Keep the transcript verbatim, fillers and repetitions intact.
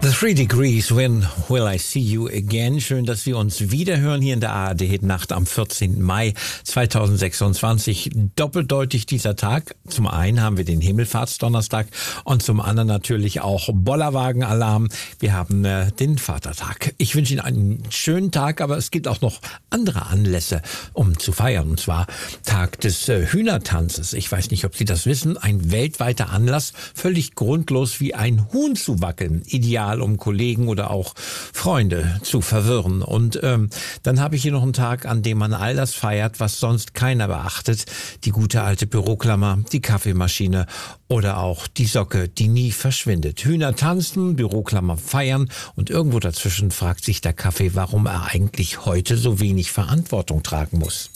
The Three Degrees, When Will I See You Again? Schön, dass wir uns wiederhören hier in der A R D-Hit-Nacht am vierzehnten Mai zweitausendsechsundzwanzig. Doppeldeutig dieser Tag. Zum einen haben wir den Himmelfahrtsdonnerstag und zum anderen natürlich auch Bollerwagen-Alarm. Wir haben äh, den Vatertag. Ich wünsche Ihnen einen schönen Tag, aber es gibt auch noch andere Anlässe, um zu feiern. Und zwar Tag des äh, Hühnertanzes. Ich weiß nicht, ob Sie das wissen. Ein weltweiter Anlass, völlig grundlos wie ein Huhn zu wackeln. Ideal, um Kollegen oder auch Freunde zu verwirren. Und ähm, dann habe ich hier noch einen Tag, an dem man all das feiert, was sonst keiner beachtet. Die gute alte Büroklammer, die Kaffeemaschine oder auch die Socke, die nie verschwindet. Hühner tanzen, Büroklammer feiern und irgendwo dazwischen fragt sich der Kaffee, warum er eigentlich heute so wenig Verantwortung tragen muss.